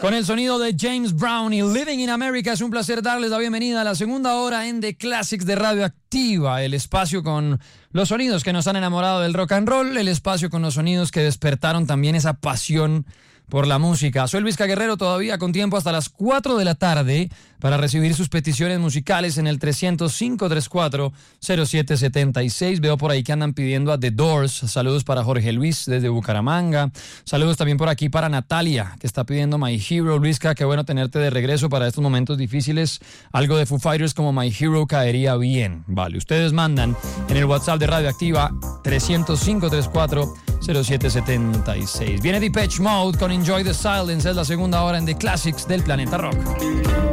Con el sonido de James Brown y Living in America, es un placer darles la bienvenida a la segunda hora en The Classics de Radioactiva, el espacio con los sonidos que nos han enamorado del rock and roll, el espacio con los sonidos que despertaron también esa pasión por la música. Soy Luis Guerrero, todavía con tiempo hasta las 4 de la tarde para recibir sus peticiones musicales en el 305-34-0776. Veo por ahí que andan pidiendo a The Doors. Saludos para Jorge Luis desde Bucaramanga. Saludos también por aquí para Natalia, que está pidiendo My Hero. Luisca, qué bueno tenerte de regreso para estos momentos difíciles. Algo de Foo Fighters como My Hero caería bien. Vale, ustedes mandan en el WhatsApp de Radioactiva 305-34-0776. Viene Depeche Mode con Enjoy the Silence. Es la segunda hora en The Classics del Planeta Rock.